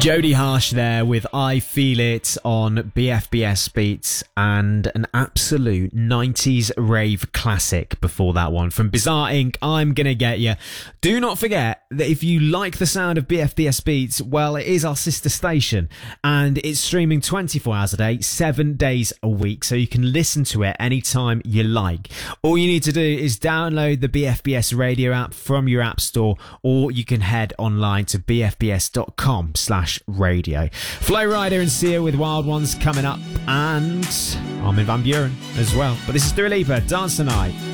Jodie Harsh there with I Feel It on BFBS Beats, and an absolute 90s rave classic before that one. From Bizarre Inc., I'm Gonna Get Ya. Do not forget that if you like the sound of BFBS Beats, well, it is our sister station, and it's streaming 24 hours a day, 7 days a week, so you can listen to it anytime you like. All you need to do is download the BFBS radio app from your app store, or you can head online to bfbs.com/radio. Flow Rider and Sia with Wild Ones coming up, and Armin van Buuren as well. But this is Dua Lipa, Dance the Night.